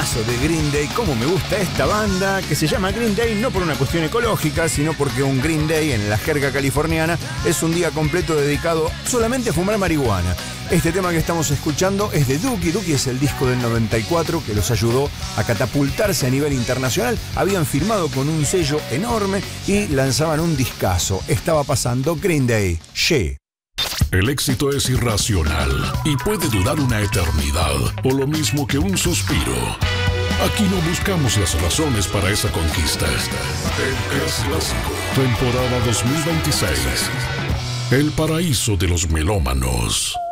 temazo de Green Day. Cómo me gusta esta banda, que se llama Green Day no por una cuestión ecológica, sino porque un Green Day en la jerga californiana es un día completo dedicado solamente a fumar marihuana. Este tema que estamos escuchando es de Dookie. Dookie es el disco del 94 que los ayudó a catapultarse a nivel internacional. Habían firmado con un sello enorme y lanzaban un discazo. Estaba pasando Green Day, She. El éxito es irracional y puede durar una eternidad, o lo mismo que un suspiro. Aquí no buscamos las razones para esa conquista. El Clásico, temporada 2026. El paraíso de los melómanos.